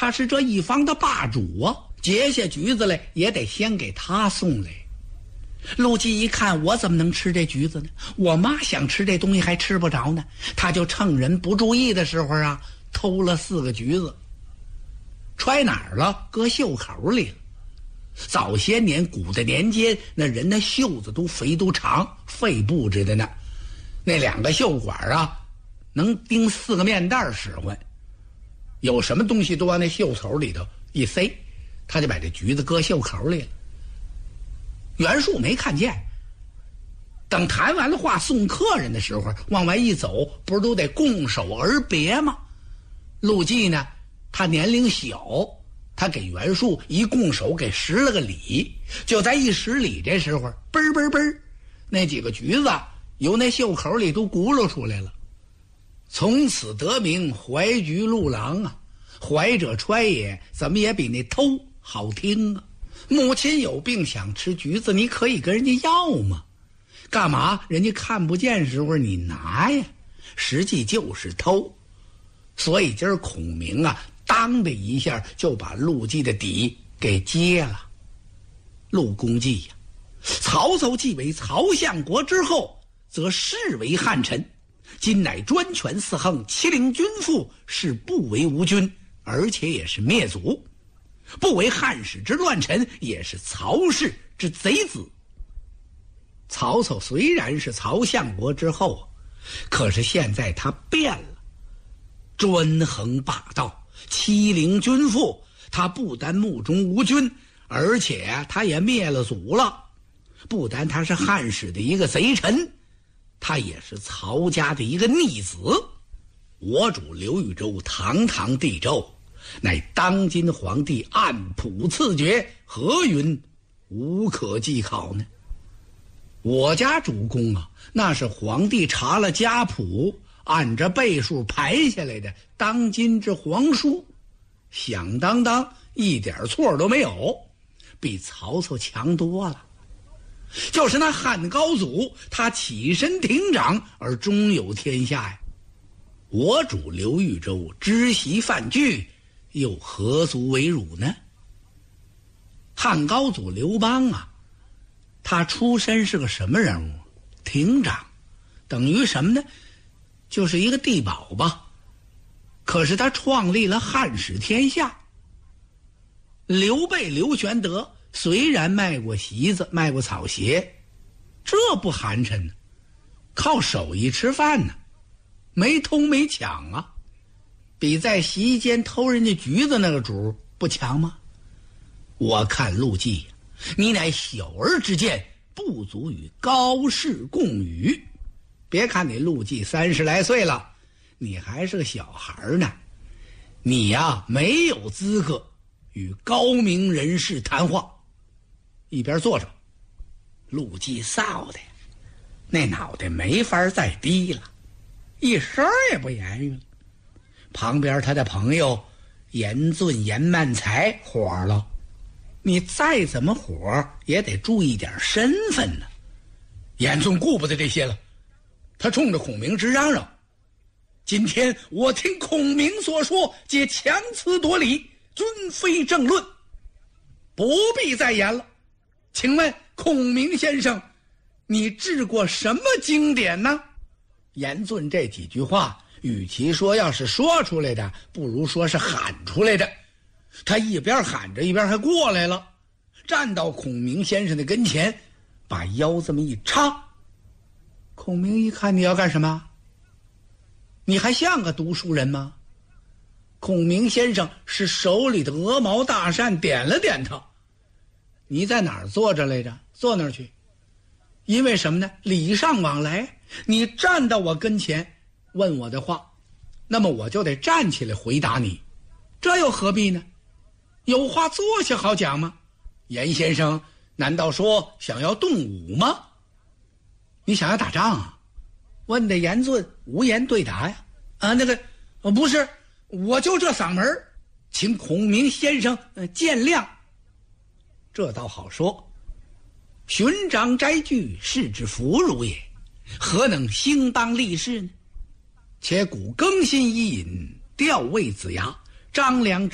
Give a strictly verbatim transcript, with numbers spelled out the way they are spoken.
他是这一方的霸主啊，接下橘子来也得先给他送来。陆基一看，我怎么能吃这橘子呢？我妈想吃这东西还吃不着呢。他就趁人不注意的时候啊，偷了四个橘子，揣哪儿了？搁袖口里了。早些年古代年间，那人的袖子都肥都长，肺布置的呢，那两个袖管啊能钉四个面袋使唤，有什么东西都往那袖口里头一塞，他就把这橘子搁袖口里了。袁术没看见，等谈完了话送客人的时候，往外一走，不是都得拱手而别吗？陆绩呢，他年龄小，他给袁术一拱手，给施了个礼。就在一施礼这时候，嘣嘣嘣，那几个橘子由那袖口里都轱辘出来了。从此得名怀橘陆郎啊，怀者揣也，怎么也比那偷好听啊。母亲有病想吃橘子，你可以跟人家要吗？干嘛人家看不见时候你拿呀？实际就是偷。所以今儿孔明啊，当的一下就把陆绩的底给揭了。陆公绩呀、啊，曹操继为曹相国之后，则视为汉臣，今乃专权四横，欺凌君父，是不为无君，而且也是灭族。不为汉室之乱臣，也是曹氏之贼子。曹操虽然是曹相国之后，可是现在他变了，专横霸道，欺凌君父。他不单目中无君，而且他也灭了族了。不单他是汉室的一个贼臣，他也是曹家的一个逆子。我主刘豫州堂堂帝州，乃当今皇帝按谱赐爵，何云无可稽考呢？我家主公啊，那是皇帝查了家谱，按着倍数排下来的当今之皇书，响当当一点错都没有，比曹操强多了。就是那汉高祖，他起身廷长而终有天下呀。我主刘豫州知席犯惧，又何足为辱呢？汉高祖刘邦啊，他出身是个什么人物？廷长，等于什么呢？就是一个地保吧。可是他创立了汉室天下。刘备刘玄德虽然卖过席子，卖过草鞋，这不寒碜呢，靠手艺吃饭呢，没偷没抢啊，比在洗衣间偷人家橘子那个主不强吗？我看陆绩，你乃小儿之见，不足与高士共语。别看你陆绩三十来岁了，你还是个小孩呢，你呀没有资格与高明人士谈话。一边坐着，陆绩臊的那脑袋没法再低了，一声也不言语了。旁边他的朋友严峻严曼才火了，你再怎么火也得注意点身份呢。严峻顾不得这些了，他冲着孔明直嚷嚷：今天我听孔明所说皆强词夺理，均非正论，不必再言了。请问孔明先生，你治过什么经典呢？严峻这几句话与其说要是说出来的，不如说是喊出来的。他一边喊着一边还过来了，站到孔明先生的跟前，把腰这么一插。孔明一看，你要干什么？你还像个读书人吗？孔明先生是手里的鹅毛大扇点了点他。你在哪儿坐着来着？坐那儿去。因为什么呢？礼尚往来，你站到我跟前问我的话，那么我就得站起来回答你，这又何必呢？有话坐下好讲吗？严先生难道说想要动武吗？你想要打仗啊？问的严峻无言对答呀。啊，那个、呃、不是，我就这嗓门，请孔明先生、呃、见谅。这倒好说，寻章摘句，是之弗如也，何能兴邦立事呢？且古更新伊尹，调位子牙，张良